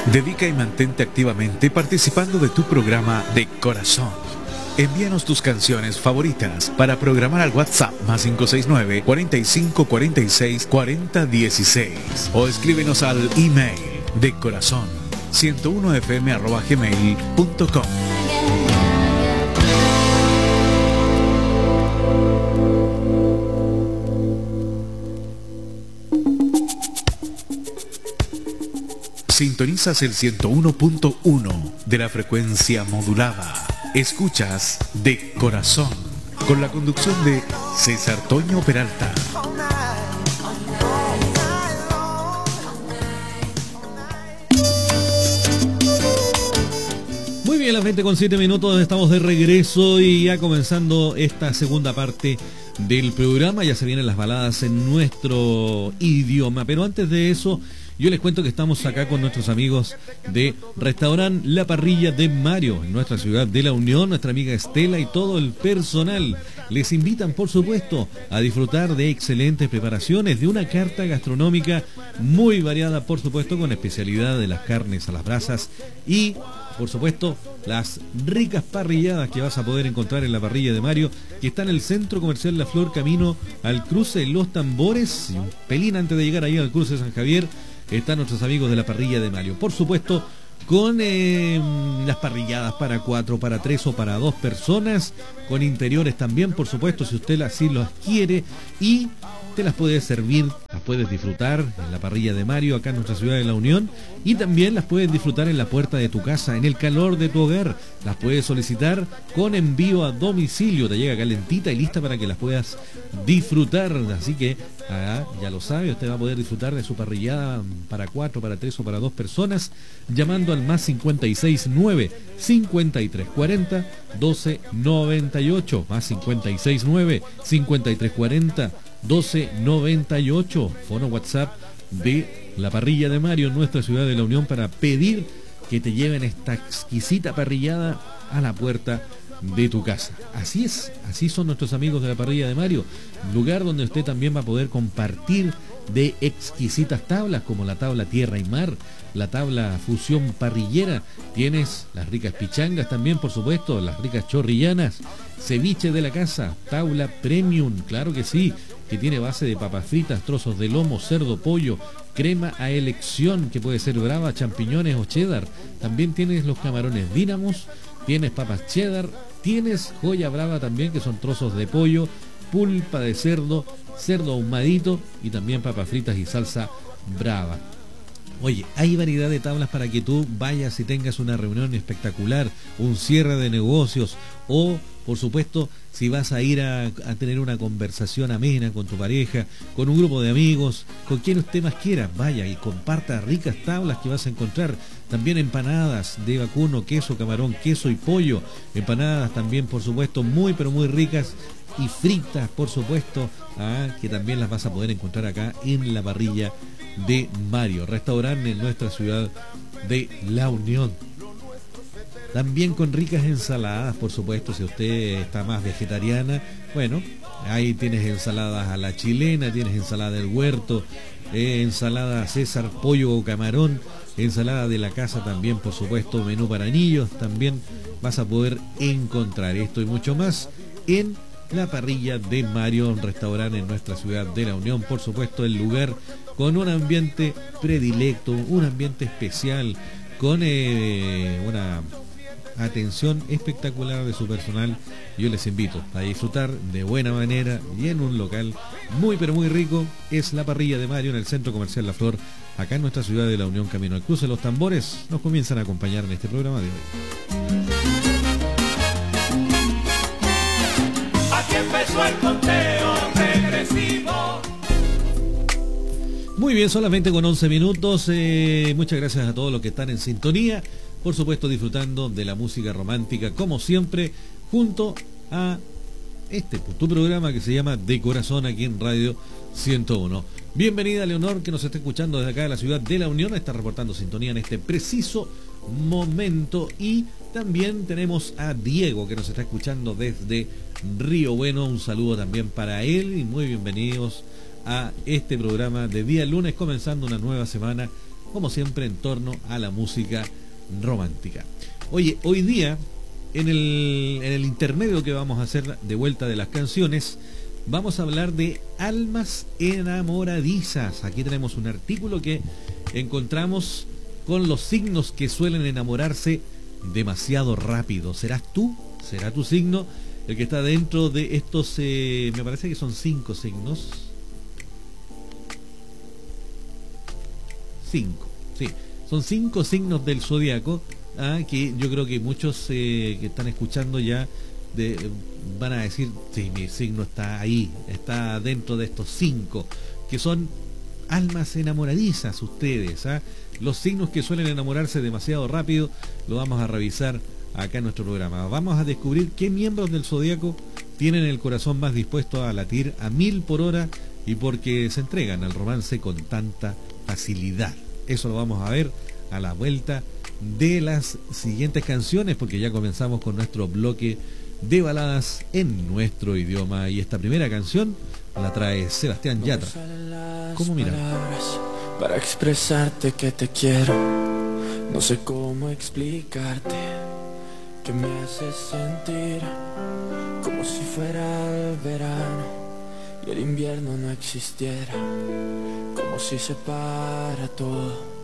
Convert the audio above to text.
Dedica y mantente activamente participando de tu programa de corazón. Envíanos tus canciones favoritas para programar al WhatsApp +569 45 46 40 16 o escríbenos al email de corazón 101fm@gmail.com. Sintonizas el 101.1 de la frecuencia modulada. Escuchas De Corazón, con la conducción de César Toño Peralta. Muy bien, las 20:07, estamos de regreso y ya comenzando esta segunda parte del programa. Ya se vienen las baladas en nuestro idioma, pero antes de eso, yo les cuento que estamos acá con nuestros amigos de Restaurante La Parrilla de Mario, en nuestra ciudad de La Unión. Nuestra amiga Estela y todo el personal les invitan, por supuesto, a disfrutar de excelentes preparaciones, de una carta gastronómica muy variada, por supuesto, con especialidad de las carnes a las brasas y, por supuesto, las ricas parrilladas que vas a poder encontrar en La Parrilla de Mario, que está en el Centro Comercial La Flor, camino al cruce de Los Tambores, y un pelín antes de llegar ahí al cruce de San Javier. Están nuestros amigos de La Parrilla de Mario. Por supuesto, con las parrilladas para 4, para 3 o para 2 personas, con interiores también, por supuesto, si usted así los quiere, y te las puedes servir, las puedes disfrutar en La Parrilla de Mario, acá en nuestra ciudad de La Unión, y también las puedes disfrutar en la puerta de tu casa, en el calor de tu hogar. Las puedes solicitar con envío a domicilio, te llega calentita y lista para que las puedas disfrutar. Así que ya lo sabe, usted va a poder disfrutar de su parrillada para 4, para 3 o para 2 personas, llamando al +569 5340 1298, +569 5340 1298, fono WhatsApp de La Parrilla de Mario en nuestra ciudad de La Unión, para pedir que te lleven esta exquisita parrillada a la puerta de tu casa. Así es, así son nuestros amigos de La Parrilla de Mario, lugar donde usted también va a poder compartir de exquisitas tablas, como la tabla Tierra y Mar, la tabla Fusión Parrillera. Tienes las ricas pichangas también, por supuesto, las ricas chorrillanas, ceviche de la casa, tabla Premium, claro que sí, que tiene base de papas fritas, trozos de lomo, cerdo, pollo, crema a elección, que puede ser brava, champiñones o cheddar. También tienes los camarones dínamos, tienes papas cheddar, tienes joya brava también, que son trozos de pollo, pulpa de cerdo, cerdo ahumadito y también papas fritas y salsa brava. Oye, hay variedad de tablas para que tú vayas y tengas una reunión espectacular, un cierre de negocios, o, por supuesto, si vas a ir a tener una conversación amena con tu pareja, con un grupo de amigos, con quien usted más quiera, vaya y comparta ricas tablas que vas a encontrar. También empanadas de vacuno, queso, camarón, queso y pollo. Empanadas también, por supuesto, muy pero muy ricas y fritas, por supuesto, que también las vas a poder encontrar acá en La Parrilla de Mario, restaurante en nuestra ciudad de La Unión. También con ricas ensaladas, por supuesto, si usted está más vegetariana, bueno, ahí tienes ensaladas a la chilena, tienes ensalada del huerto, ensalada César, pollo o camarón, ensalada de la casa también, por supuesto, menú para niños, también vas a poder encontrar esto y mucho más en La Parrilla de Mario, un restaurante en nuestra ciudad de La Unión, por supuesto, el lugar con un ambiente predilecto, un ambiente especial, con una atención espectacular de su personal. Yo les invito a disfrutar de buena manera y en un local muy pero muy rico. Es La Parrilla de Mario en el Centro Comercial La Flor, acá en nuestra ciudad de La Unión, camino al cruce de Los Tambores. Nos comienzan a acompañar en este programa de hoy. Aquí empezó el conteo regresivo. Muy bien, son las 20:11. Muchas gracias a todos los que están en sintonía. Por supuesto, disfrutando de la música romántica, como siempre, junto a tu programa que se llama De Corazón, aquí en Radio 101. Bienvenida, Leonor, que nos está escuchando desde acá de la ciudad de La Unión. Está reportando sintonía en este preciso momento. Y también tenemos a Diego, que nos está escuchando desde Río Bueno. Un saludo también para él y muy bienvenidos a este programa de día lunes, comenzando una nueva semana como siempre en torno a la música romántica. Oye, hoy día, en el intermedio que vamos a hacer de vuelta de las canciones, vamos a hablar de almas enamoradizas. Aquí tenemos un artículo que encontramos con los signos que suelen enamorarse demasiado rápido. ¿Serás tú? ¿Será tu signo el que está dentro de estos, me parece que son 5 signos? 5, sí. Son 5 signos del zodiaco, que yo creo que muchos que están escuchando ya van a decir, sí, mi signo está ahí, está dentro de estos 5, que son almas enamoradizas ustedes. Los signos que suelen enamorarse demasiado rápido, lo vamos a revisar acá en nuestro programa. Vamos a descubrir qué miembros del zodiaco tienen el corazón más dispuesto a latir a 1000 por hora y porque se entregan al romance con tanta facilidad. Eso lo vamos a ver a la vuelta de las siguientes canciones, porque ya comenzamos con nuestro bloque de baladas en nuestro idioma. Y esta primera canción la trae Sebastián Yatra. ¿Cómo mira? Para expresarte que te quiero, no sé cómo explicarte que me haces sentir como si fuera el verano y el invierno no existiera, como si se para todo